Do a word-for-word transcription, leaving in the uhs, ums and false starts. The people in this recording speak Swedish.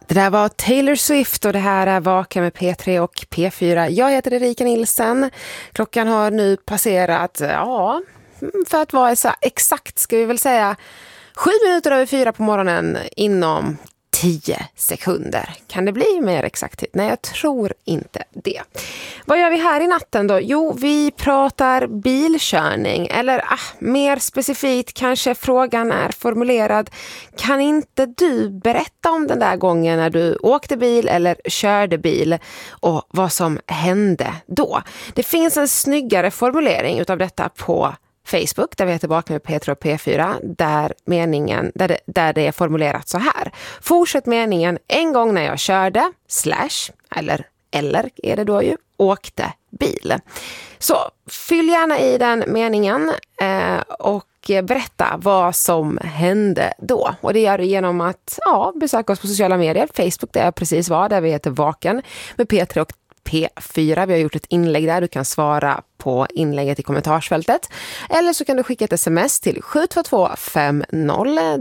Det där var Taylor Swift och det här är Vaken med P tre och P fyra. Jag heter Erika Nilsen. Klockan har nu passerat, ja, för att vara så exakt ska vi väl säga, sju minuter över fyra på morgonen inom tio sekunder. Kan det bli mer exakthet? Nej, jag tror inte det. Vad gör vi här i natten då? Jo, vi pratar bilkörning. Eller ah, mer specifikt kanske frågan är formulerad. Kan inte du berätta om den där gången när du åkte bil eller körde bil och vad som hände då? Det finns en snyggare formulering utav detta på Facebook, där vi är tillbaka med P tre och P fyra, där, meningen, där, det, där det är formulerat så här. Fortsätt meningen, en gång när jag körde, slash, eller, eller är det då ju, åkte bil. Så fyll gärna i den meningen eh, och berätta vad som hände då. Och det gör du genom att ja, besöka oss på sociala medier. Facebook, där jag precis var, där vi heter Vaken med P tre och P fyra. Vi har gjort ett inlägg där. Du kan svara på inlägget i kommentarsfältet. Eller så kan du skicka ett sms till sju två två fem noll.